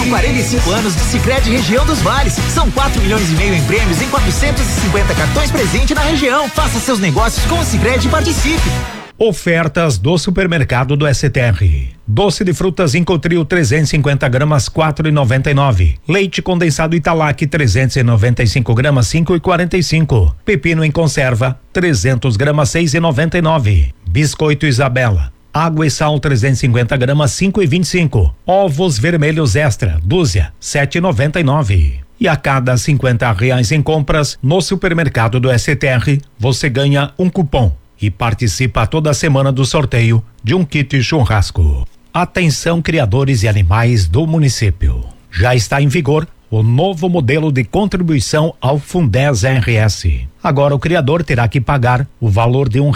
45 anos de Sicredi Região dos Vales. São 4,5 milhões em prêmios em 450 cartões presente na região. Faça seus negócios com o Sicredi e participe. Ofertas do supermercado do STR. Doce de frutas Incotril 350 gramas 4,99. Leite condensado Italac 395 gramas 5,45. Pepino em conserva 300 gramas 6,99. Biscoito Isabela. Água e sal 350 gramas 5,25. Ovos vermelhos extra dúzia 7,99. E a cada R$50 em compras no supermercado do STR, você ganha um cupom e participa toda semana do sorteio de um kit churrasco. Atenção, criadores de animais do município. Já está em vigor o novo modelo de contribuição ao Fundez RS. Agora o criador terá que pagar o valor de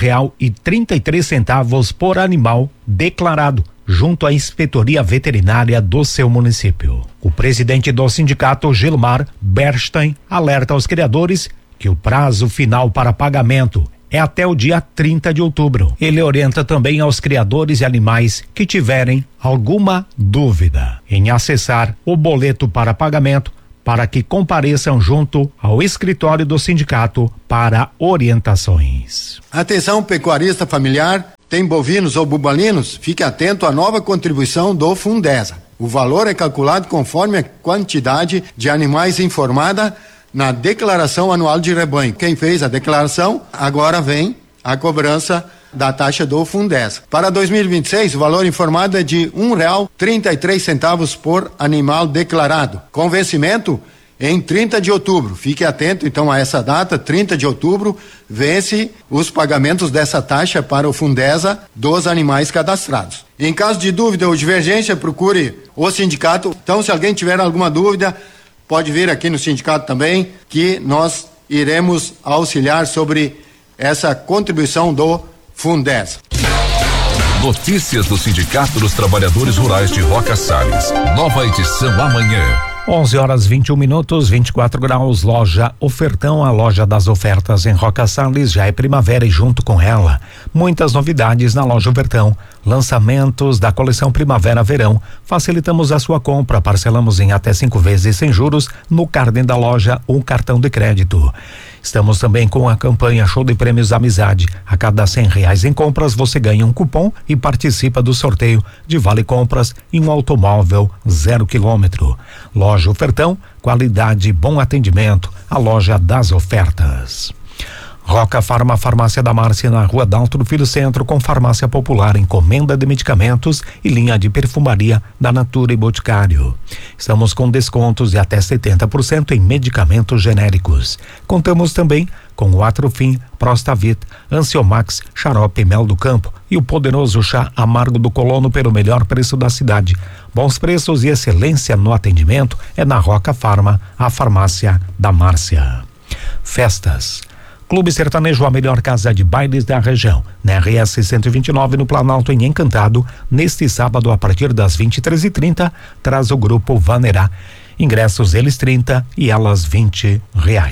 R$1,33 por animal declarado junto à inspetoria veterinária do seu município. O presidente do sindicato, Gilmar Bernstein, alerta aos criadores que o prazo final para pagamento é até o dia 30 de outubro. Ele orienta também aos criadores de animais que tiverem alguma dúvida em acessar o boleto para pagamento para que compareçam junto ao escritório do sindicato para orientações. Atenção, pecuarista familiar, tem bovinos ou bubalinos? Fique atento à nova contribuição do Fundesa. O valor é calculado conforme a quantidade de animais informada na declaração anual de rebanho. Quem fez a declaração, agora vem a cobrança da taxa do Fundesa. Para 2026, o valor informado é de R$1,33 por animal declarado, com vencimento em 30 de outubro. Fique atento então a essa data, 30 de outubro, vence os pagamentos dessa taxa para o Fundesa dos animais cadastrados. Em caso de dúvida ou divergência, procure o sindicato. Então, se alguém tiver alguma dúvida, pode vir aqui no sindicato também, que nós iremos auxiliar sobre essa contribuição do Fundesa. Notícias do Sindicato dos Trabalhadores Rurais de Roca Salles. Nova edição amanhã. 11h21, 24 graus, loja Ofertão, a loja das ofertas em Roca Salles. Já é primavera e junto com ela, muitas novidades na loja Ofertão. Lançamentos da coleção Primavera-Verão. Facilitamos a sua compra, parcelamos em até 5 vezes sem juros no carnê da loja ou cartão de crédito. Estamos também com a campanha Show de Prêmios Amizade. A cada R$100 em compras, você ganha um cupom e participa do sorteio de vale compras em um automóvel 0 km. Loja Ofertão, qualidade e bom atendimento. A loja das ofertas. Roca Farma, farmácia da Márcia, na Rua Dalto do Filho Centro, com farmácia popular, encomenda de medicamentos e linha de perfumaria da Natura e Boticário. Estamos com descontos de até 70% em medicamentos genéricos. Contamos também com o Atrofim, Prostavit, Ansiomax, Xarope Mel do Campo e o poderoso chá amargo do colono pelo melhor preço da cidade. Bons preços e excelência no atendimento é na Roca Farma, a farmácia da Márcia. Festas. Clube Sertanejo, a melhor casa de bailes da região, na RS 129, no Planalto, em Encantado, neste sábado a partir das 23h30, traz o grupo Vanerá. Ingressos eles 30 e elas R$20.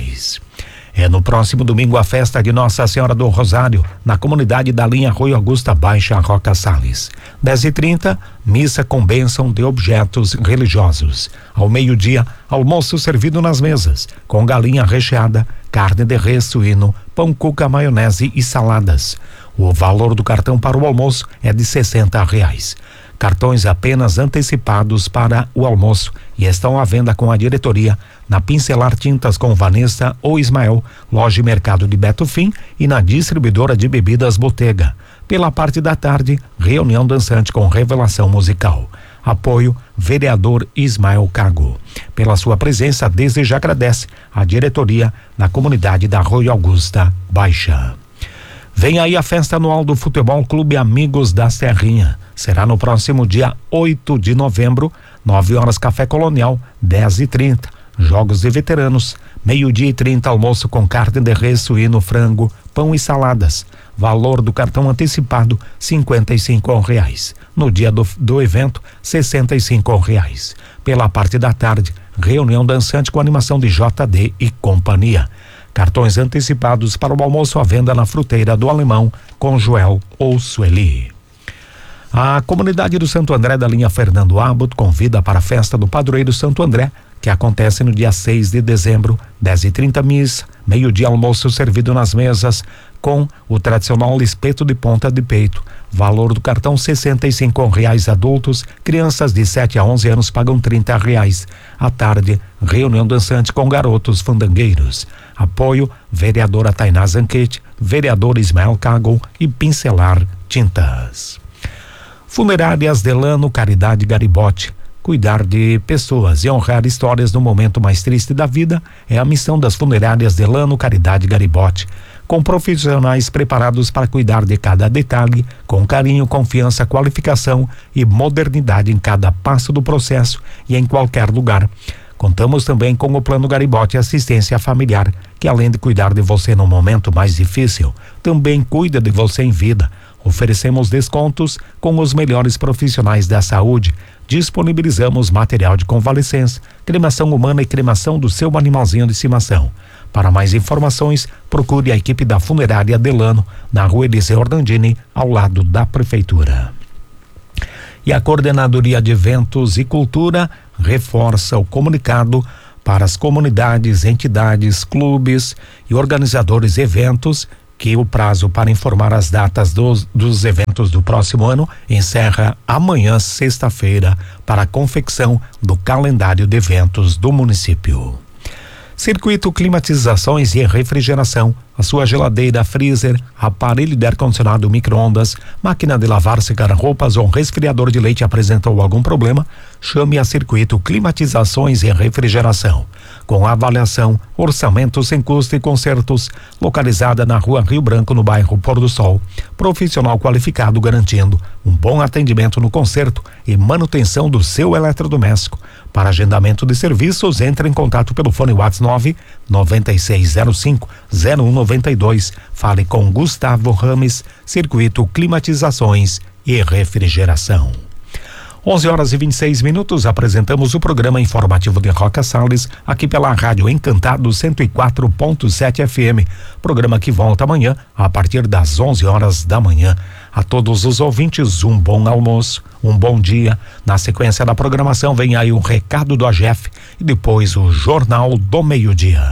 É no próximo domingo a festa de Nossa Senhora do Rosário, na comunidade da linha Rui Augusta Baixa, Roca Salles. 10h30, missa com bênção de objetos religiosos. Ao meio-dia, almoço servido nas mesas, com galinha recheada, carne de res, suíno, pão, cuca, maionese e saladas. O valor do cartão para o almoço é de R$60. Cartões apenas antecipados para o almoço e estão à venda com a diretoria na Pincelar Tintas com Vanessa ou Ismael, loja e mercado de Beto Fim e na distribuidora de bebidas Botega. Pela parte da tarde, reunião dançante com revelação musical. Apoio, vereador Ismael Cago. Pela sua presença, deseja e agradece a diretoria na comunidade da Rui Augusta Baixa. Vem aí a festa anual do Futebol Clube Amigos da Serrinha. Será no próximo dia 8 de novembro, 9 horas Café Colonial, 10h30. Jogos de veteranos, 12h30, almoço com carne de res, suíno, frango, pão e saladas. Valor do cartão antecipado, R$55. No dia do evento, R$65. Pela parte da tarde, reunião dançante com animação de JD e companhia. Cartões antecipados para o almoço à venda na Fruteira do Alemão com Joel ou Sueli. A comunidade do Santo André da linha Fernando Abbott convida para a festa do Padroeiro Santo André, que acontece no dia 6 de dezembro, 10h30 missa, meio-dia almoço servido nas mesas, com o tradicional espeto de ponta de peito. Valor do cartão R$ 65 adultos, crianças de 7 a 11 anos pagam R$ 30. À tarde, reunião dançante com garotos fandangueiros. Apoio, vereadora Tainá Zanquete, vereador Ismael Cago e Pincelar Tintas. Funerárias Delano Caridade Garibote. Cuidar de pessoas e honrar histórias no momento mais triste da vida é a missão das Funerárias Delano Caridade Garibote. Com profissionais preparados para cuidar de cada detalhe, com carinho, confiança, qualificação e modernidade em cada passo do processo e em qualquer lugar. Contamos também com o Plano Garibote Assistência Familiar, que além de cuidar de você no momento mais difícil, também cuida de você em vida. Oferecemos descontos com os melhores profissionais da saúde. Disponibilizamos material de convalescença, cremação humana e cremação do seu animalzinho de estimação. Para mais informações, procure a equipe da Funerária Delano, na rua Eliseu Orlandini, ao lado da Prefeitura. E a Coordenadoria de Eventos e Cultura reforça o comunicado para as comunidades, entidades, clubes e organizadores de eventos que o prazo para informar as datas dos eventos do próximo ano encerra amanhã, sexta-feira, para a confecção do calendário de eventos do município. Circuito Climatizações e Refrigeração, a sua geladeira, freezer, aparelho de ar-condicionado, micro-ondas, máquina de lavar, secar roupas ou resfriador de leite apresentou algum problema? Chame a Circuito Climatizações e Refrigeração. Com avaliação, orçamento sem custo e consertos, localizada na Rua Rio Branco, no bairro Pôr do Sol. Profissional qualificado garantindo um bom atendimento no conserto e manutenção do seu eletrodoméstico. Para agendamento de serviços, entre em contato pelo fone WhatsApp 996050192. Fale com Gustavo Rames, Circuito Climatizações e Refrigeração. 11h26, apresentamos o programa informativo de Roca Salles, aqui pela Rádio Encantado 104.7 FM. Programa que volta amanhã, a partir das 11h da manhã. A todos os ouvintes, um bom almoço, um bom dia. Na sequência da programação vem aí o recado do AGF e depois o Jornal do Meio-Dia.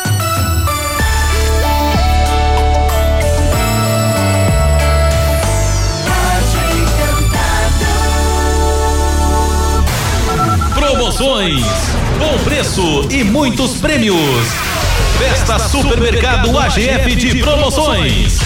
Promoções, bom preço e muitos prêmios. Festa Supermercado AGF de promoções.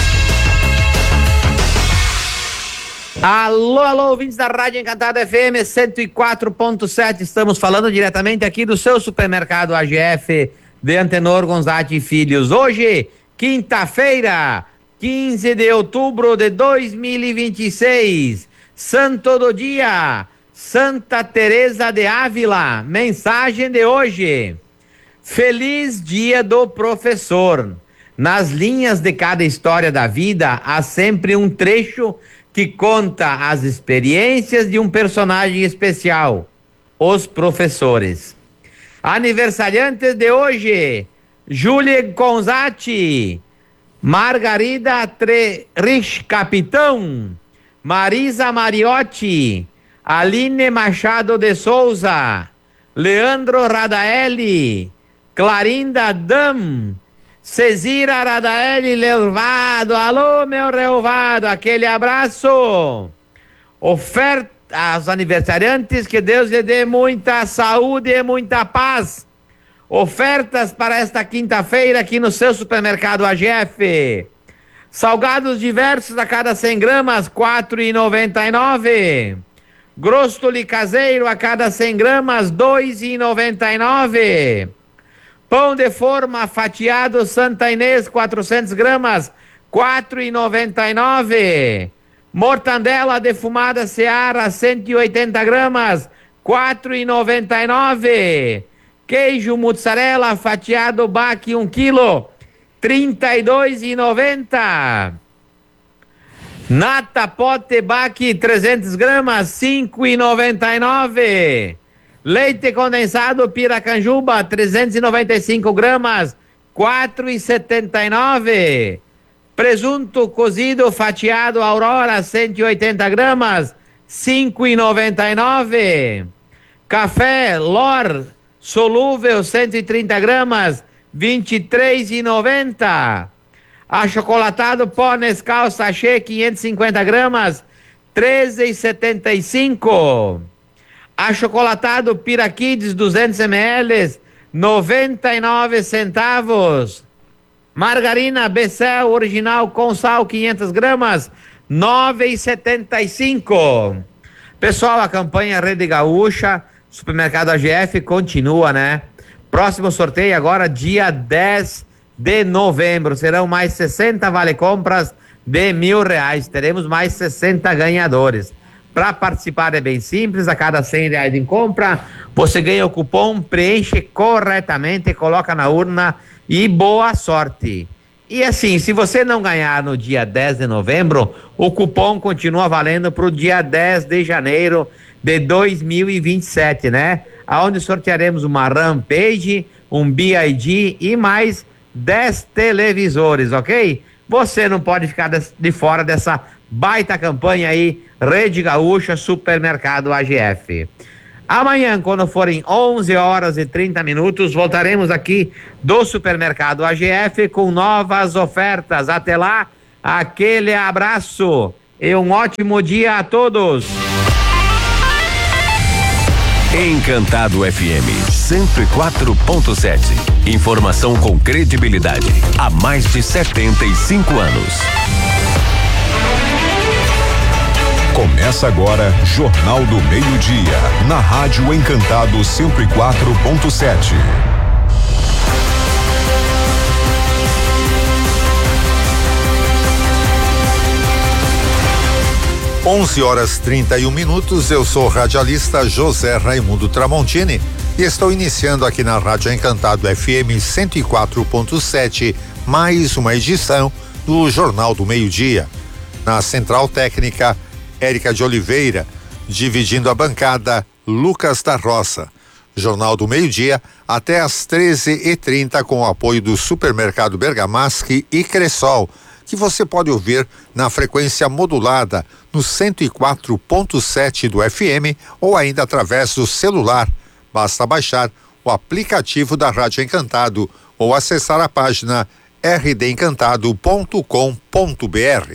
Alô, ouvintes da Rádio Encantado FM 104.7. Estamos falando diretamente aqui do seu supermercado AGF de Antenor Gonzatti e Filhos. Hoje, quinta-feira, 15 de outubro de 2026. Santo do dia, Santa Teresa de Ávila. Mensagem de hoje: feliz dia do professor. Nas linhas de cada história da vida há sempre um trecho que conta as experiências de um personagem especial, os professores. Aniversariantes de hoje: Júlia Gonzatti, Margarida Trerich Capitão, Marisa Mariotti, Aline Machado de Souza, Leandro Radaeli, Clarinda Dam, Cezira Radaeli Leovado. Alô, meu Leovado, aquele abraço. Oferta aos aniversariantes, que Deus lhe dê muita saúde e muita paz. Ofertas para esta quinta-feira aqui no seu supermercado AGF. Salgados diversos a cada 100 gramas, R$ 4,99. Grostoli caseiro a cada 100 gramas, R$ 2,99. Pão de forma fatiado Santa Inês, 400 gramas, R$ 4,99. Mortandela defumada Seara, 180 gramas, R$ 4,99. Queijo mussarela fatiado Baque, 1 quilo, R$ 32,90. Nata pote Baque, 300 gramas, R$ 5,99. Leite condensado Piracanjuba, 395 gramas, R$ 4,79. Presunto cozido fatiado Aurora, 180 gramas, 5,99. Café Lor solúvel 130 gramas, 23,90. Achocolatado pó Nescau sachê 550 gramas, 13,75. Achocolatado Piraquides 200 ml, 99 centavos. Margarina Becel original com sal 500 gramas, 9,75. Pessoal, a campanha Rede Gaúcha, Supermercado AGF continua, né? Próximo sorteio agora dia 10 de novembro. Serão mais 60 vale-compras de R$1.000. Teremos mais 60 ganhadores. Para participar é bem simples, a cada R$100 em compra, você ganha o cupom, preenche corretamente, coloca na urna e boa sorte. E assim, se você não ganhar no dia 10 de novembro, o cupom continua valendo para o dia 10 de janeiro de 2027, né? Aonde sortearemos uma Rampage, um BID e mais 10 televisores, ok? Você não pode ficar de fora dessa baita campanha aí, Rede Gaúcha, Supermercado AGF. Amanhã, quando forem 11h30, voltaremos aqui do Supermercado AGF com novas ofertas. Até lá, aquele abraço e um ótimo dia a todos. Encantado FM 104.7. Informação com credibilidade há mais de 75 anos. Começa agora Jornal do Meio-Dia, na Rádio Encantado 104.7. 11h31. Eu sou o radialista José Raimundo Tramontini e estou iniciando aqui na Rádio Encantado FM 104.7 mais uma edição do Jornal do Meio-Dia. Na Central Técnica, Érica de Oliveira, dividindo a bancada, Lucas da Roça. Jornal do Meio-Dia até às 13h30 com o apoio do Supermercado Bergamasque e Cressol, que você pode ouvir na frequência modulada no 104.7 do FM ou ainda através do celular. Basta baixar o aplicativo da Rádio Encantado ou acessar a página rdencantado.com.br.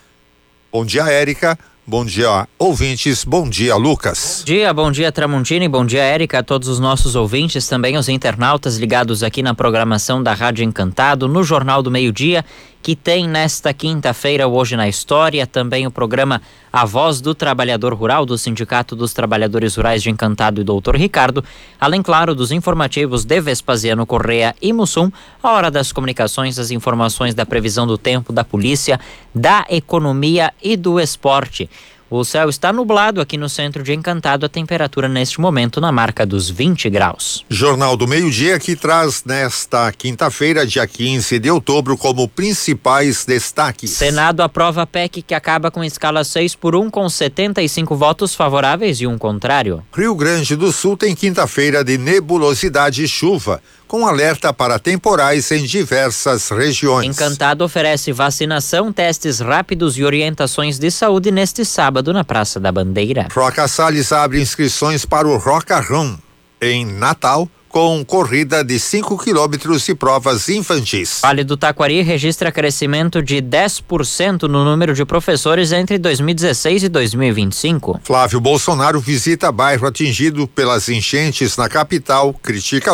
Bom dia, Érica. Bom dia, ouvintes. Bom dia, Lucas. Bom dia, Tramontini. Bom dia, Érica, a todos os nossos ouvintes, também os internautas ligados aqui na programação da Rádio Encantado, no Jornal do Meio-Dia, que tem nesta quinta-feira, Hoje na História, também o programa A Voz do Trabalhador Rural, do Sindicato dos Trabalhadores Rurais de Encantado e Doutor Ricardo, além, claro, dos informativos de Vespasiano Correa e Mussum, a hora das comunicações, as informações da previsão do tempo, da polícia, da economia e do esporte. O céu está nublado aqui no centro de Encantado, a temperatura neste momento na marca dos 20 graus. Jornal do Meio-Dia que traz nesta quinta-feira, dia 15 de outubro, como principais destaques. Senado aprova a PEC que acaba com escala 6-1 com 75 votos favoráveis e um contrário. Rio Grande do Sul tem quinta-feira de nebulosidade e chuva, com alerta para temporais em diversas regiões. Encantado oferece vacinação, testes rápidos e orientações de saúde neste sábado na Praça da Bandeira. Roca Salles abre inscrições para o Roca Run em Natal, com corrida de 5 quilômetros e provas infantis. Vale do Taquari registra crescimento de 10% no número de professores entre 2016 e 2025. Flávio Bolsonaro visita bairro atingido pelas enchentes na capital, critica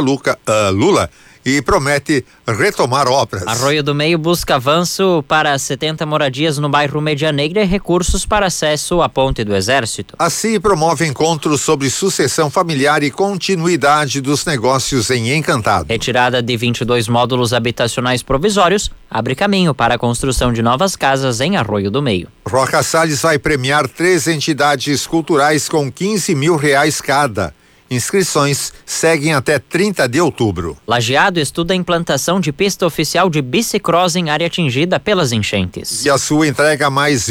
Lula e promete retomar obras. Arroio do Meio busca avanço para 70 moradias no bairro Medianeira e recursos para acesso à Ponte do Exército. Assim, promove encontros sobre sucessão familiar e continuidade dos negócios em Encantado. Retirada de 22 módulos habitacionais provisórios abre caminho para a construção de novas casas em Arroio do Meio. Roca Salles vai premiar 3 entidades culturais com R$15 mil cada. Inscrições seguem até 30 de outubro. Lajeado estuda a implantação de pista oficial de bicicross em área atingida pelas enchentes. E a sua entrega mais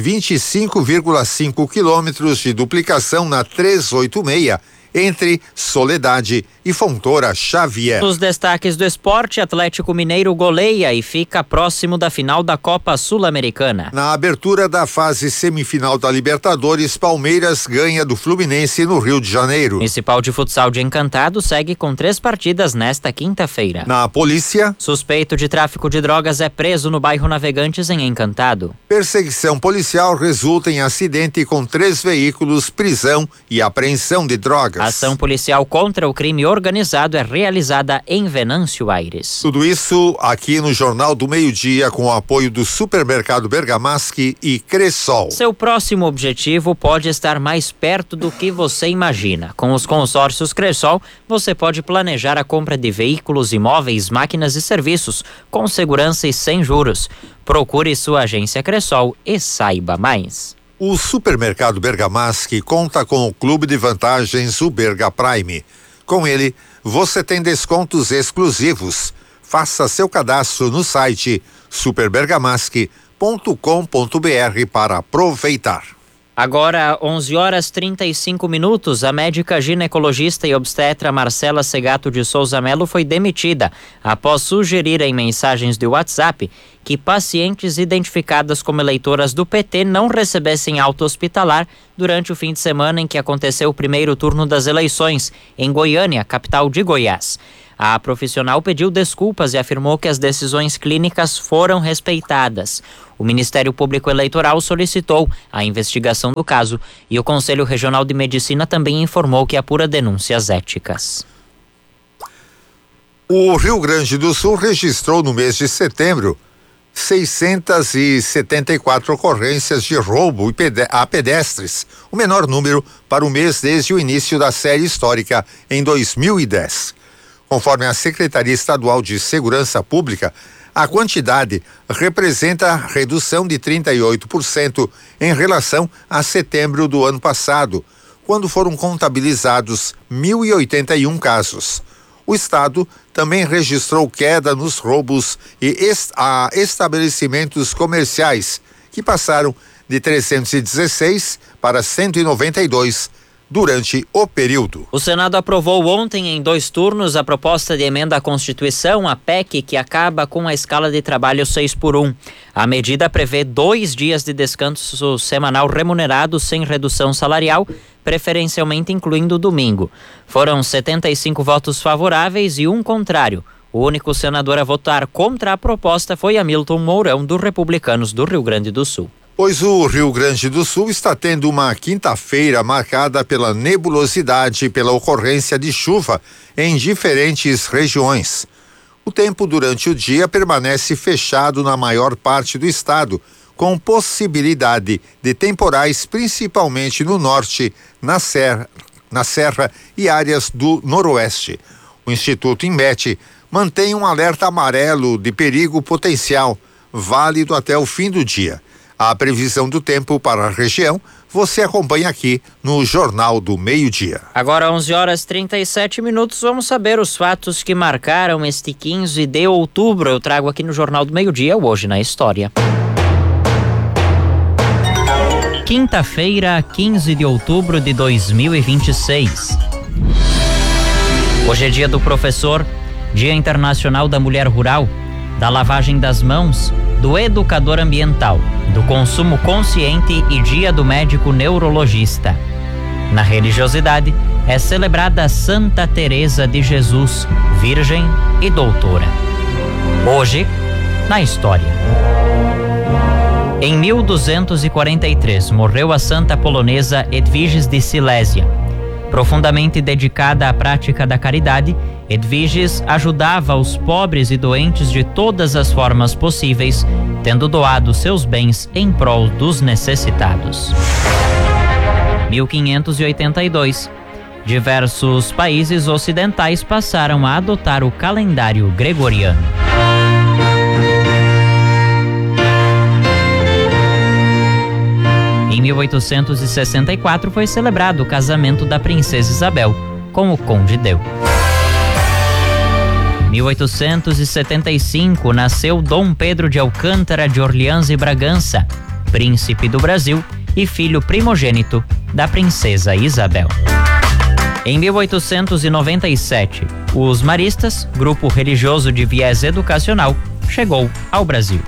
25,5 quilômetros de duplicação na 386 entre Soledade e e Fontoura Xavier. Nos destaques do esporte, Atlético Mineiro goleia e fica próximo da final da Copa Sul-Americana. Na abertura da fase semifinal da Libertadores, Palmeiras ganha do Fluminense no Rio de Janeiro. Municipal de Futsal de Encantado segue com 3 partidas nesta quinta-feira. Na polícia, suspeito de tráfico de drogas é preso no bairro Navegantes, em Encantado. Perseguição policial resulta em acidente com 3 veículos, prisão e apreensão de drogas. Ação policial contra o crime organizado é realizada em Venâncio Aires. Tudo isso aqui no Jornal do Meio-Dia, com o apoio do Supermercado Bergamaschi e Cressol. Seu próximo objetivo pode estar mais perto do que você imagina. Com os consórcios Cressol, você pode planejar a compra de veículos, imóveis, máquinas e serviços com segurança e sem juros. Procure sua agência Cressol e saiba mais. O Supermercado Bergamaschi conta com o Clube de Vantagens, o Berga Prime. Com ele, você tem descontos exclusivos. Faça seu cadastro no site superbergamaschi.com.br para aproveitar. Agora, 11h35, a médica ginecologista e obstetra Marcela Segato de Souza Melo foi demitida após sugerir em mensagens de WhatsApp que pacientes identificadas como eleitoras do PT não recebessem alta hospitalar durante o fim de semana em que aconteceu o primeiro turno das eleições em Goiânia, capital de Goiás. A profissional pediu desculpas e afirmou que as decisões clínicas foram respeitadas. O Ministério Público Eleitoral solicitou a investigação do caso e o Conselho Regional de Medicina também informou que apura denúncias éticas. O Rio Grande do Sul registrou no mês de setembro 674 ocorrências de roubo a pedestres, o menor número para o mês desde o início da série histórica em 2010. Conforme a Secretaria Estadual de Segurança Pública, a quantidade representa redução de 38% em relação a setembro do ano passado, quando foram contabilizados 1.081 casos. O estado também registrou queda nos roubos a estabelecimentos comerciais, que passaram de 316 para 192 durante o período. O Senado aprovou ontem em 2 turnos a proposta de emenda à Constituição, a PEC, que acaba com a escala de trabalho 6x1. A medida prevê 2 dias de descanso semanal remunerado sem redução salarial, preferencialmente incluindo o domingo. Foram 75 votos favoráveis e 1 contrário. O único senador a votar contra a proposta foi Hamilton Mourão, dos Republicanos do Rio Grande do Sul. Pois o Rio Grande do Sul está tendo uma quinta-feira marcada pela nebulosidade e pela ocorrência de chuva em diferentes regiões. O tempo durante o dia permanece fechado na maior parte do estado, com possibilidade de temporais principalmente no norte, na Serra e áreas do noroeste. O Instituto Inmet mantém um alerta amarelo de perigo potencial, válido até o fim do dia. A previsão do tempo para a região você acompanha aqui no Jornal do Meio-Dia. Agora 11h37, vamos saber os fatos que marcaram este 15 de outubro. Eu trago aqui no Jornal do Meio-Dia, Hoje na História. Quinta-feira, 15 de outubro de 2026. Hoje é dia do professor, Dia Internacional da Mulher Rural, da lavagem das mãos, do educador ambiental, do consumo consciente e Dia do Médico Neurologista. Na religiosidade, é celebrada Santa Teresa de Jesus, virgem e doutora. Hoje, na história. Em 1243, morreu a santa polonesa Edwiges de Silésia. Profundamente dedicada à prática da caridade, Edwiges ajudava os pobres e doentes de todas as formas possíveis, tendo doado seus bens em prol dos necessitados. 1582. Diversos países ocidentais passaram a adotar o calendário gregoriano. Em 1864 foi celebrado o casamento da princesa Isabel com o conde Deu. 1875 nasceu Dom Pedro de Alcântara de Orleans e Bragança, príncipe do Brasil e filho primogênito da princesa Isabel. Em 1897, os maristas, grupo religioso de viés educacional, chegou ao Brasil.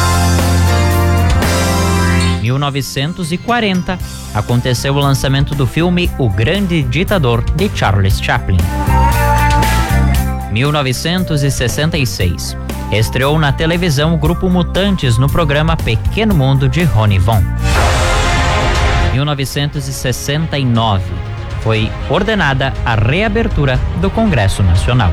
1940, aconteceu o lançamento do filme O Grande Ditador, de Charles Chaplin. 1966, estreou na televisão o grupo Mutantes no programa Pequeno Mundo, de Rony Von. 1969, foi ordenada a reabertura do Congresso Nacional.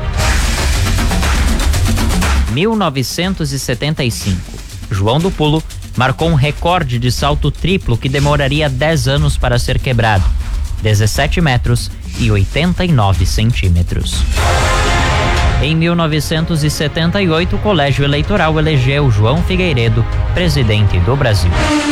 1975, João do Pulo marcou um recorde de salto triplo que demoraria 10 anos para ser quebrado, 17 metros e 89 centímetros. Em 1978, o Colégio Eleitoral elegeu João Figueiredo presidente do Brasil.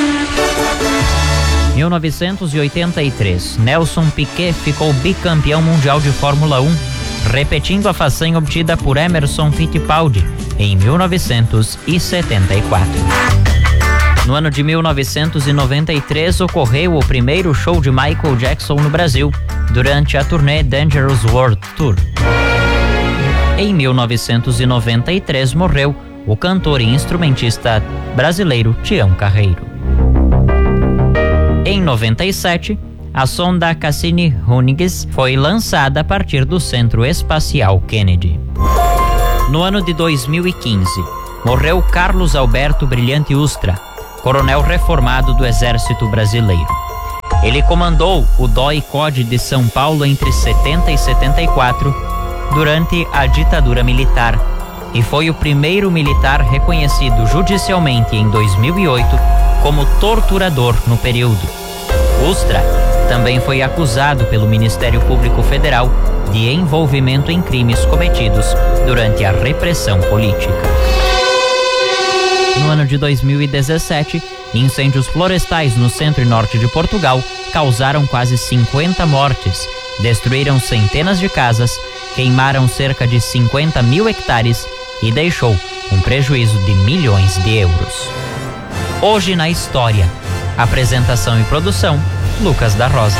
1983, Nelson Piquet ficou bicampeão mundial de Fórmula 1, repetindo a façanha obtida por Emerson Fittipaldi em 1974. No ano de 1993, ocorreu o primeiro show de Michael Jackson no Brasil, durante a turnê Dangerous World Tour. Em 1993, morreu o cantor e instrumentista brasileiro Tião Carreiro. Em 97, a sonda Cassini-Huygens foi lançada a partir do Centro Espacial Kennedy. No ano de 2015, morreu Carlos Alberto Brilhante Ustra, coronel reformado do Exército Brasileiro. Ele comandou o DOI-CODE de São Paulo entre 70 e 74, durante a ditadura militar, e foi o primeiro militar reconhecido judicialmente em 2008 como torturador no período. Ustra também foi acusado pelo Ministério Público Federal de envolvimento em crimes cometidos durante a repressão política. No ano de 2017, incêndios florestais no centro e norte de Portugal causaram quase 50 mortes, destruíram centenas de casas, queimaram cerca de 50 mil hectares e deixou um prejuízo de milhões de euros. Hoje na História. Apresentação e produção, Lucas da Rosa.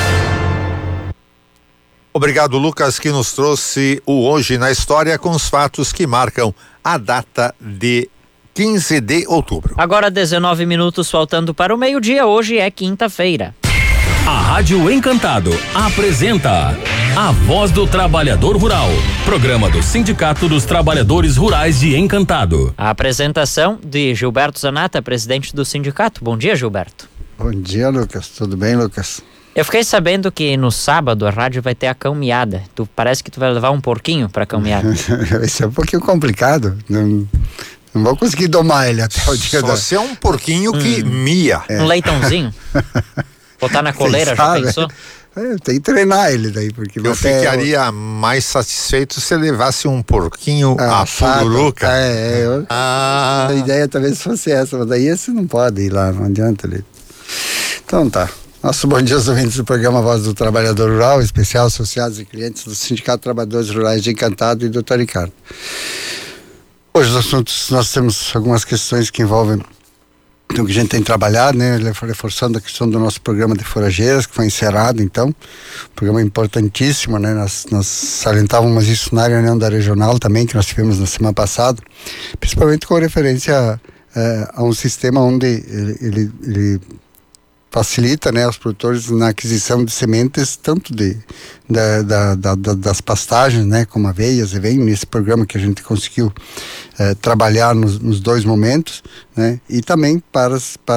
Obrigado, Lucas, que nos trouxe o Hoje na História com os fatos que marcam a data de 15 de outubro. Agora 19 minutos faltando para o meio-dia, hoje é quinta-feira. A Rádio Encantado apresenta A Voz do Trabalhador Rural, programa do Sindicato dos Trabalhadores Rurais de Encantado. A apresentação de Gilberto Zanata, presidente do sindicato. Bom dia, Gilberto. Bom dia, Lucas. Tudo bem, Lucas? Eu fiquei sabendo que no sábado a rádio vai ter a cão miada. Parece que tu vai levar um porquinho pra cão miada. Isso é um pouquinho complicado. Não vou conseguir domar ele até o dia Só se é um porquinho que mia. Um leitãozinho? Botar na coleira, já pensou? Tem que treinar ele daí, porque eu ficaria mais satisfeito se levasse um porquinho a pururuca. A ideia talvez fosse essa, mas daí esse não pode ir lá, não adianta ele. Então tá. Nosso bom dia aos ouvintes do programa Voz do Trabalhador Rural, especial associados e clientes do Sindicato de Trabalhadores Rurais de Encantado e do Dr. Ricardo. Hoje os assuntos, nós temos algumas questões que envolvem o que a gente tem trabalhado, né? Reforçando a questão do nosso programa de forrageiras, que foi encerrado, então, programa importantíssimo, né? Nós salientávamos isso na reunião da regional também, que nós tivemos na semana passada, principalmente com referência a um sistema onde ele facilita, né, os produtores na aquisição de sementes, tanto das pastagens, né, como aveias, e vem nesse programa que a gente conseguiu trabalhar nos dois momentos, né, e também para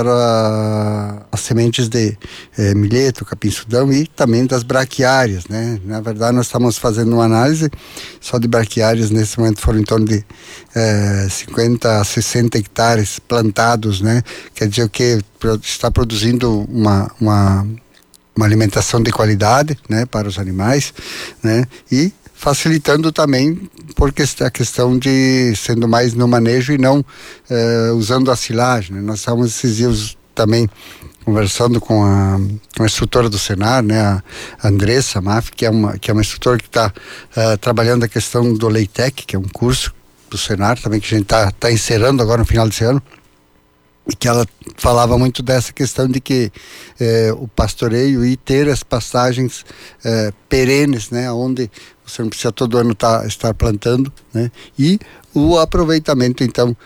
as sementes de milheto, capim-sudão e também das braquiárias, né. Na verdade, nós estamos fazendo uma análise só de braquiárias, nesse momento foram em torno de 50 a 60 hectares plantados, né, quer dizer que está produzindo uma alimentação de qualidade, né, para os animais, né, e facilitando também porque a questão de sendo mais no manejo e não usando a silagem, né. Nós estávamos esses dias também conversando com a instrutora do Senar, né, a Andressa Maff, que é uma instrutora que está trabalhando a questão do Leitec, que é um curso do Senar também que a gente está encerrando agora no final desse ano. que ela falava muito dessa questão de que o pastoreio e ter as pastagens perenes, né, onde você não precisa todo ano estar plantando, né, e o aproveitamento então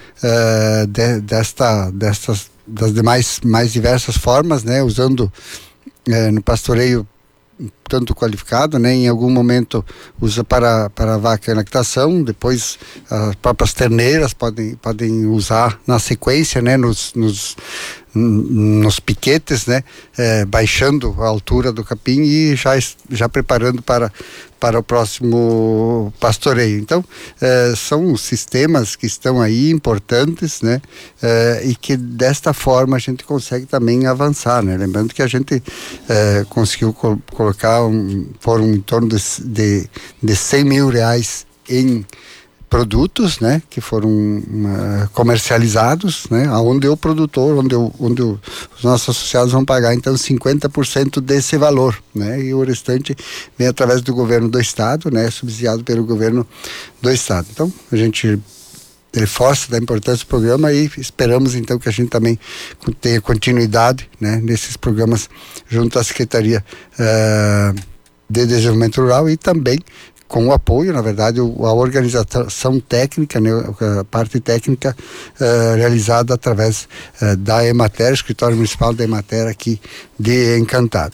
das demais mais diversas formas, né, usando no pastoreio tanto qualificado, né, em algum momento usa para a vaca e lactação, depois as próprias terneiras podem usar na sequência, né, nos piquetes, né, baixando a altura do capim e já preparando para o próximo pastoreio. Então, são sistemas que estão aí importantes, né, e que desta forma a gente consegue também avançar, né, lembrando que a gente conseguiu colocar foram em torno de 100 mil reais em produtos, né, que foram comercializados, né, onde o produtor, onde os nossos associados vão pagar então 50% desse valor, né, e o restante vem através do governo do estado, né, subsidiado pelo governo do estado. Então a gente reforça da importância do programa e esperamos então que a gente também tenha continuidade, né, nesses programas junto à Secretaria de Desenvolvimento Rural e também com o apoio, na verdade, a organização técnica, né, a parte técnica realizada através da Emater, Escritório Municipal da Emater aqui de Encantado.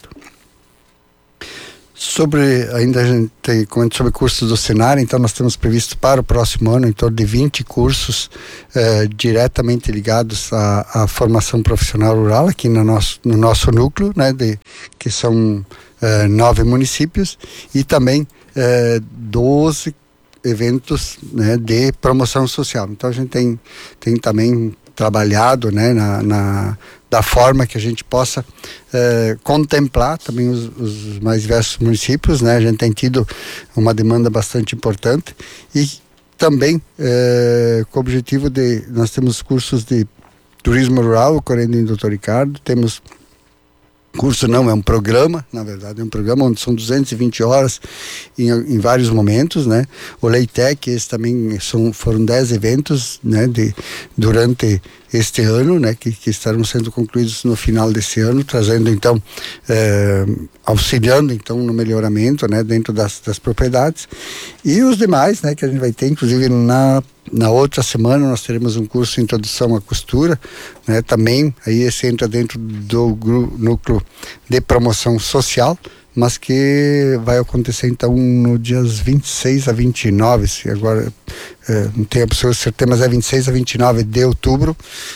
Ainda a gente comenta sobre cursos do Senar, então nós temos previsto para o próximo ano em torno de 20 cursos diretamente ligados à formação profissional rural aqui no nosso núcleo, né, que são 9 municípios, e também 12 eventos, né, de promoção social. Então a gente tem também trabalhado, né, da forma que a gente possa contemplar também os mais diversos municípios, né? A gente tem tido uma demanda bastante importante e também com o objetivo nós temos cursos de turismo rural ocorrendo em Doutor Ricardo, temos curso é um programa, na verdade é um programa onde são 220 horas em vários momentos, né? O Leitec, esse também foram 10 eventos, né, durante este ano, né, que estarão sendo concluídos no final desse ano, trazendo então, auxiliando então no melhoramento, né, dentro das propriedades, e os demais, né, que a gente vai ter, inclusive na outra semana nós teremos um curso de introdução à costura, né, também, aí esse entra dentro do núcleo de promoção social, mas que vai acontecer então no dias 26 a 29, se agora não tenho absoluta certeza, mas é 26 a 29 de outubro,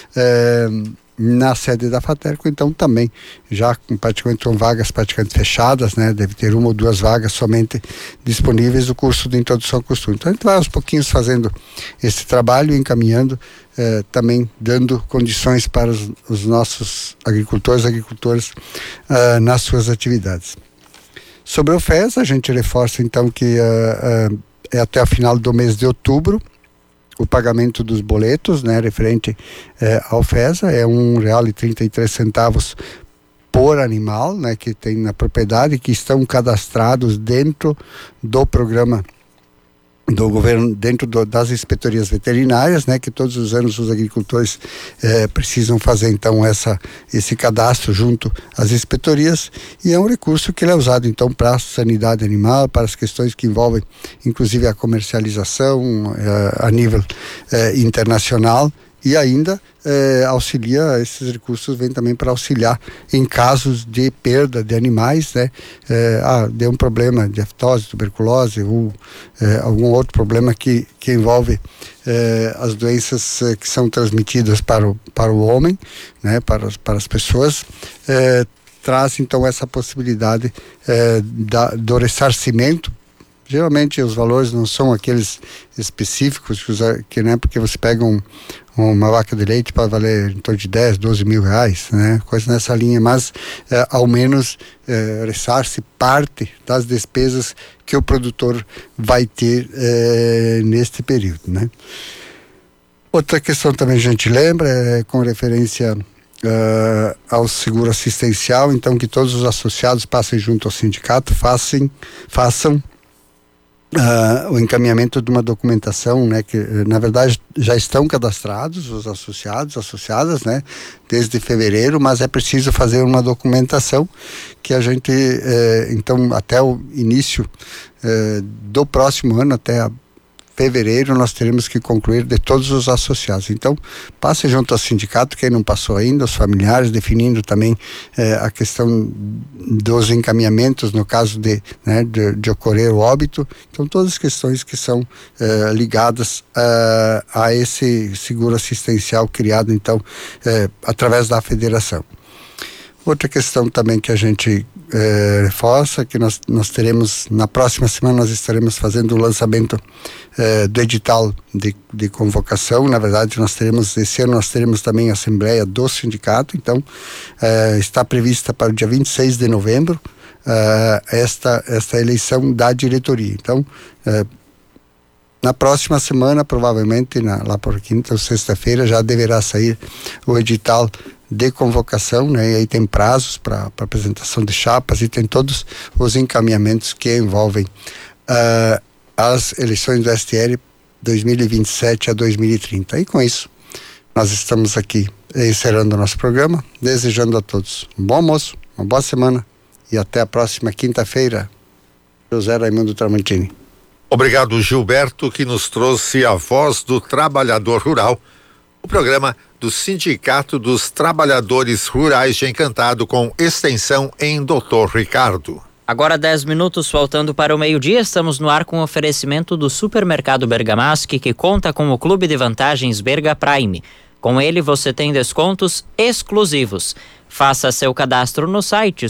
na sede da Faterco, então também já praticamente com vagas praticamente fechadas, né, deve ter 1 ou 2 vagas somente disponíveis do curso de introdução à costura. Então a gente vai aos pouquinhos fazendo esse trabalho, encaminhando, também dando condições para os nossos agricultoras nas suas atividades. Sobre o FES, a gente reforça então que é até o final do mês de outubro o pagamento dos boletos, né, referente ao FESA, é R$1,33 por animal, né, que tem na propriedade, que estão cadastrados dentro do programa do governo, dentro das inspetorias veterinárias, né, que todos os anos os agricultores precisam fazer então esse cadastro junto às inspetorias, e é um recurso que ele é usado então para a sanidade animal, para as questões que envolvem inclusive a comercialização a nível internacional, e ainda auxilia, esses recursos vêm também para auxiliar em casos de perda de animais, né? Deu um problema de aftose, tuberculose ou algum outro problema que envolve as doenças que são transmitidas para o homem, né? Para as pessoas, traz então essa possibilidade do ressarcimento. Geralmente os valores não são aqueles específicos que, né, porque você pega uma vaca de leite pode valer em torno de 10, 12 mil reais, né, coisa nessa linha, mas ao menos ressarce parte das despesas que o produtor vai ter neste período, né. Outra questão também a gente lembra é com referência ao seguro assistencial, então que todos os associados passem junto ao sindicato, façam o encaminhamento de uma documentação, né, que na verdade já estão cadastrados os associadas, né, desde fevereiro, mas é preciso fazer uma documentação que a gente, então até o início do próximo ano, até fevereiro, nós teremos que concluir de todos os associados. Então, passe junto ao sindicato, quem não passou ainda, os familiares, definindo também a questão dos encaminhamentos no caso de ocorrer o óbito. Então, todas as questões que são ligadas a esse seguro assistencial criado, então, através da federação. Outra questão também que a gente reforça, que nós teremos, na próxima semana nós estaremos fazendo o lançamento do edital de convocação. Na verdade, esse ano nós teremos também a assembleia do sindicato, então está prevista para o dia 26 de novembro esta eleição da diretoria. Então, na próxima semana, provavelmente, lá por quinta ou sexta-feira, já deverá sair o edital de convocação, né? E aí tem prazos para apresentação de chapas e tem todos os encaminhamentos que envolvem as eleições do STL 2027 a 2030. E com isso, nós estamos aqui encerrando o nosso programa, desejando a todos um bom almoço, uma boa semana e até a próxima quinta-feira. José Raimundo Tramontini. Obrigado, Gilberto, que nos trouxe a voz do trabalhador rural, o programa do Sindicato dos Trabalhadores Rurais de Encantado, com extensão em Dr. Ricardo. Agora 10 minutos faltando para o meio-dia, estamos no ar com o oferecimento do Supermercado Bergamaschi, que conta com o Clube de Vantagens Berga Prime. Com ele você tem descontos exclusivos. Faça seu cadastro no site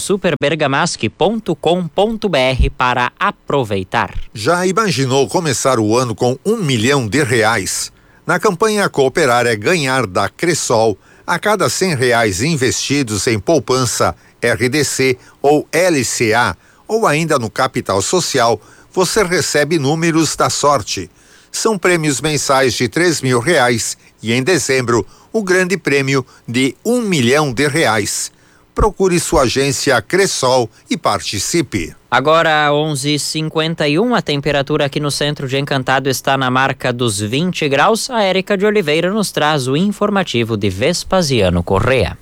superbergamaschi.com.br para aproveitar. Já imaginou começar o ano com R$1 milhão? Na campanha Cooperar é Ganhar da Cressol, a cada R$100 investidos em poupança, RDC ou LCA, ou ainda no Capital Social, você recebe números da sorte. São prêmios mensais de R$3.000 e em dezembro, o grande prêmio de R$1 milhão. Procure sua agência Cressol e participe. Agora 11h51, a temperatura aqui no centro de Encantado está na marca dos 20 graus. A Érica de Oliveira nos traz o informativo de Vespasiano Correa.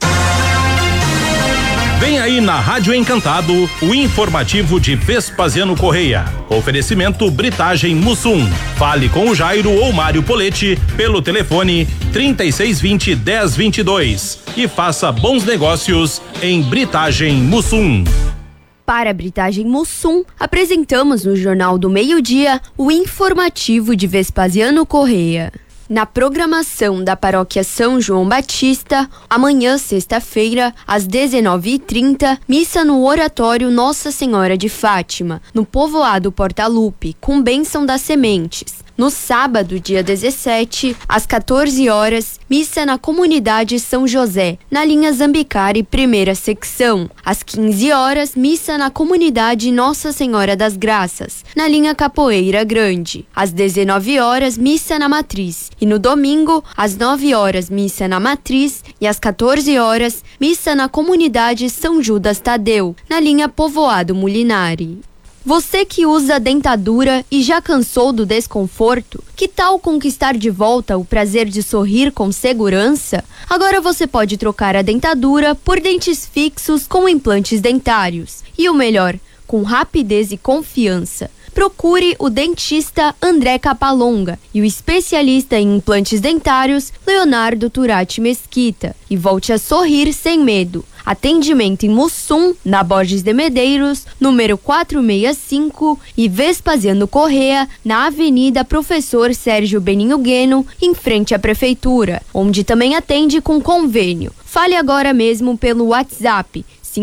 Vem aí na Rádio Encantado o informativo de Vespasiano Correia. Oferecimento Britagem Mussum. Fale com o Jairo ou Mário Poletti pelo telefone 3620-1022 e faça bons negócios em Britagem Mussum. Para a Britagem Mussum, apresentamos no Jornal do Meio-Dia o informativo de Vespasiano Correia. Na programação da Paróquia São João Batista, amanhã, sexta-feira, às 19h30, missa no Oratório Nossa Senhora de Fátima, no povoado Portalupe, com bênção das sementes. No sábado, dia 17, às 14 horas, missa na comunidade São José, na linha Zambicari, primeira secção. Às 15 horas, missa na comunidade Nossa Senhora das Graças, na linha Capoeira Grande. Às 19 horas, missa na Matriz. E no domingo, às 9 horas, missa na Matriz e às 14 horas, missa na comunidade São Judas Tadeu, na linha Povoado Molinari. Você que usa dentadura e já cansou do desconforto, que tal conquistar de volta o prazer de sorrir com segurança? Agora você pode trocar a dentadura por dentes fixos com implantes dentários. E o melhor, com rapidez e confiança. Procure o dentista André Capalonga e o especialista em implantes dentários Leonardo Turati Mesquita e volte a sorrir sem medo. Atendimento em Mussum, na Borges de Medeiros, número 465 e Vespasiano Correa, na Avenida Professor Sérgio Beninho Gueno, em frente à Prefeitura, onde também atende com convênio. Fale agora mesmo pelo WhatsApp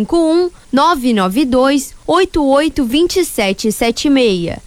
51-992-882776.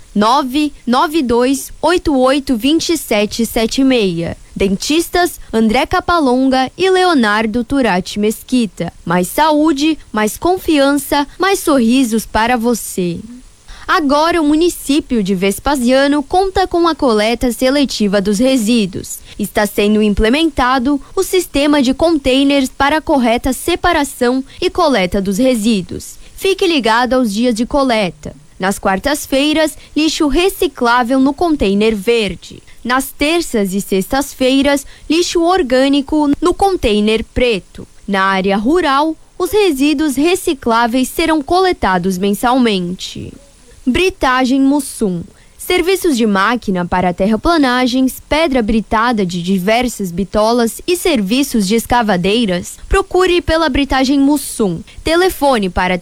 992-882776. Dentistas André Capalonga e Leonardo Turati Mesquita. Mais saúde, mais confiança, mais sorrisos para você. Agora o município de Vespasiano conta com a coleta seletiva dos resíduos. Está sendo implementado o sistema de containers para a correta separação e coleta dos resíduos. Fique ligado aos dias de coleta. Nas quartas-feiras, lixo reciclável no container verde. Nas terças e sextas-feiras, lixo orgânico no container preto. Na área rural, os resíduos recicláveis serão coletados mensalmente. Britagem Mussum. Serviços de máquina para terraplanagens, pedra britada de diversas bitolas e serviços de escavadeiras, procure pela Britagem Mussum. Telefone para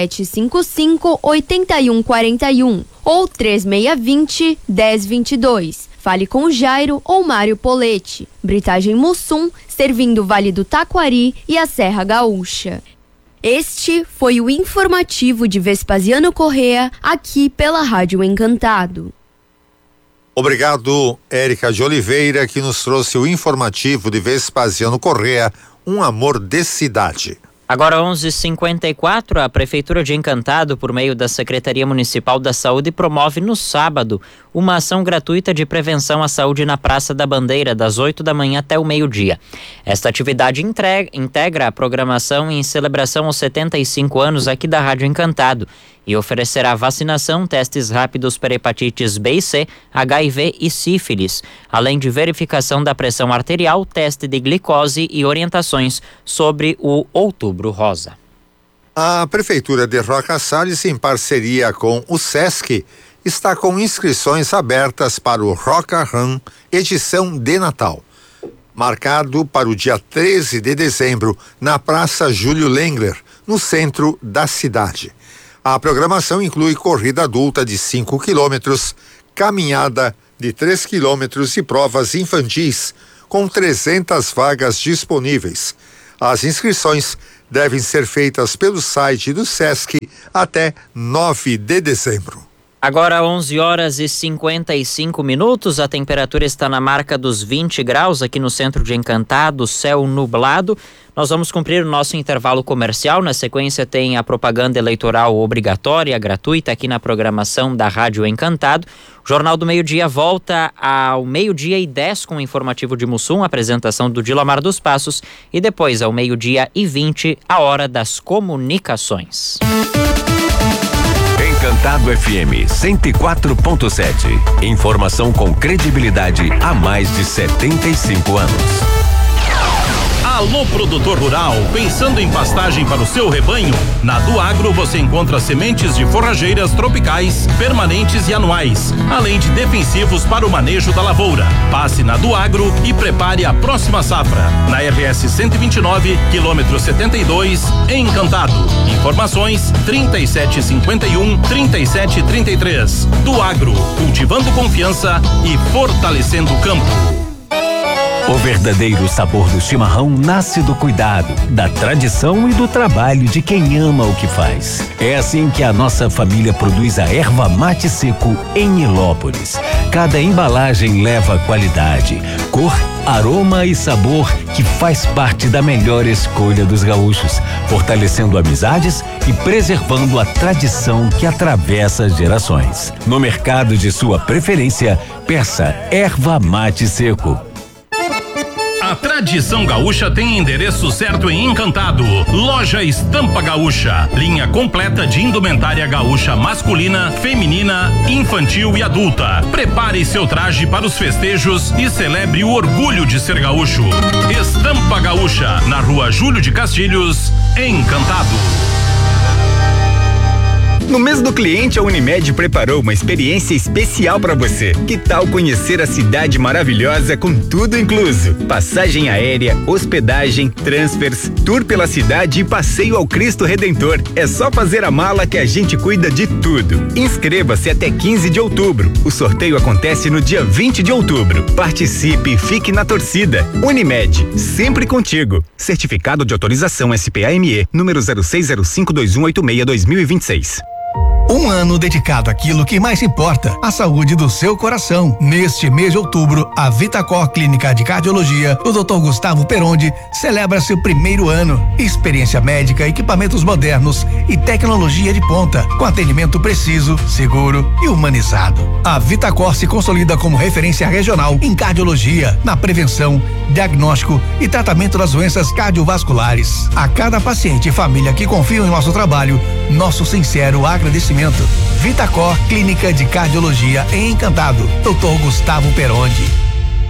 3755-8141 ou 3620-1022. Fale com Jairo ou Mário Poletti. Britagem Mussum, servindo o Vale do Taquari e a Serra Gaúcha. Este foi o informativo de Vespasiano Correa, aqui pela Rádio Encantado. Obrigado, Érica de Oliveira, que nos trouxe o informativo de Vespasiano Correa, um amor de cidade. Agora 11h54, a Prefeitura de Encantado, por meio da Secretaria Municipal da Saúde, promove no sábado uma ação gratuita de prevenção à saúde na Praça da Bandeira, das 8 da manhã até o meio-dia. Esta atividade integra a programação em celebração aos 75 anos aqui da Rádio Encantado e oferecerá vacinação, testes rápidos para hepatites B e C, HIV e sífilis, além de verificação da pressão arterial, teste de glicose e orientações sobre o Outubro Rosa. A Prefeitura de Roca Salles, em parceria com o SESC, está com inscrições abertas para o Roca Run edição de Natal, marcado para o dia 13 de dezembro, na Praça Júlio Lengler, no centro da cidade. A programação inclui corrida adulta de 5 quilômetros, caminhada de 3 quilômetros e provas infantis, com 300 vagas disponíveis. As inscrições devem ser feitas pelo site do SESC até 9 de dezembro. Agora 11h55, a temperatura está na marca dos 20 graus aqui no centro de Encantado, céu nublado. Nós vamos cumprir o nosso intervalo comercial. Na sequência tem a propaganda eleitoral obrigatória, gratuita, aqui na programação da Rádio Encantado. O Jornal do Meio-Dia volta ao 12h10 com o informativo de Mussum, apresentação do Dilamar dos Passos, e depois ao 12h20, a hora das comunicações. Encantado FM 104.7. Informação com credibilidade há mais de 75 anos. Alô, produtor rural, pensando em pastagem para o seu rebanho? Na do Agro você encontra sementes de forrageiras tropicais, permanentes e anuais, além de defensivos para o manejo da lavoura. Passe na do Agro e prepare a próxima safra. Na RS 129, quilômetro 72, em Encantado. Informações 3751-3733. Do Agro, cultivando confiança e fortalecendo o campo. O verdadeiro sabor do chimarrão nasce do cuidado, da tradição e do trabalho de quem ama o que faz. É assim que a nossa família produz a erva mate seco em Nilópolis. Cada embalagem leva qualidade, cor, aroma e sabor que faz parte da melhor escolha dos gaúchos, fortalecendo amizades e preservando a tradição que atravessa gerações. No mercado de sua preferência, peça erva mate seco. A tradição gaúcha tem endereço certo em Encantado. Loja Estampa Gaúcha. Linha completa de indumentária gaúcha masculina, feminina, infantil e adulta. Prepare seu traje para os festejos e celebre o orgulho de ser gaúcho. Estampa Gaúcha, na Rua Júlio de Castilhos, Encantado. No mês do cliente, a Unimed preparou uma experiência especial para você. Que tal conhecer a cidade maravilhosa com tudo incluso? Passagem aérea, hospedagem, transfers, tour pela cidade e passeio ao Cristo Redentor. É só fazer a mala que a gente cuida de tudo. Inscreva-se até 15 de outubro. O sorteio acontece no dia 20 de outubro. Participe e fique na torcida. Unimed, sempre contigo. Certificado de autorização SPAME, número 06052186-2026. Um ano dedicado àquilo que mais importa, a saúde do seu coração. Neste mês de outubro, a Vitacor Clínica de Cardiologia, do Dr. Gustavo Perondi, celebra seu primeiro ano. Experiência médica, equipamentos modernos e tecnologia de ponta, com atendimento preciso, seguro e humanizado. A Vitacor se consolida como referência regional em cardiologia, na prevenção, diagnóstico e tratamento das doenças cardiovasculares. A cada paciente e família que confiam em nosso trabalho, nosso sincero agradecimento tratamento. Vitacor Clínica de Cardiologia em Encantado. Dr. Gustavo Perondi.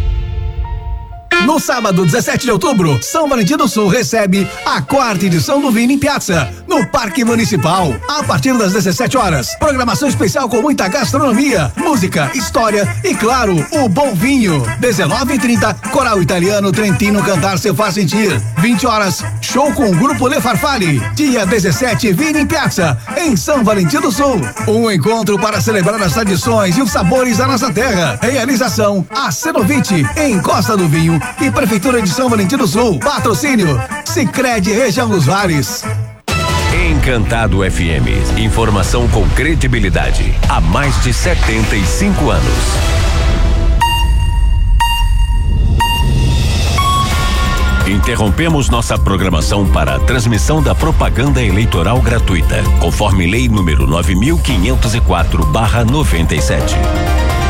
No sábado, 17 de outubro, São Valentim do Sul recebe a 4ª edição do Vini em Piazza, no Parque Municipal, a partir das 17 horas. Programação especial com muita gastronomia, música, história e, claro, o bom vinho. 19h30, Coral Italiano Trentino Cantar Se Faz Sentir. 20 horas, show com o Grupo Le Farfalle. Dia 17, Vini em Piazza, em São Valentim do Sul. Um encontro para celebrar as tradições e os sabores da nossa terra. Realização, a Cenovite, em Costa do Vinho e Prefeitura de São Valentim do Sul. Patrocínio, Sicredi Região dos Vales. Encantado FM. Informação com credibilidade. Há mais de 75 anos. Interrompemos nossa programação para a transmissão da propaganda eleitoral gratuita, conforme Lei número 9.504/97.